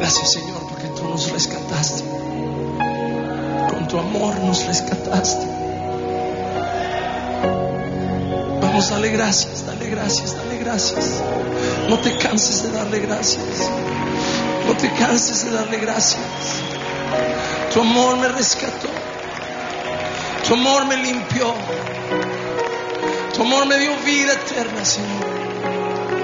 Gracias, Señor, porque tú nos rescataste. Con tu amor nos rescataste. Vamos, dale gracias, dale gracias, dale gracias. No te canses de darle gracias. No te canses de darle gracias. Tu amor me rescató. Tu amor me limpió. Tu amor me dio vida eterna, Señor.